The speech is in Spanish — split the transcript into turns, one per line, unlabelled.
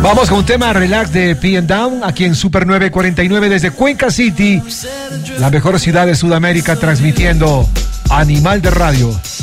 Vamos con un tema relax de P&M Down, aquí en Super 949 desde Cuenca City, la mejor ciudad de Sudamérica, transmitiendo Animal de Radio.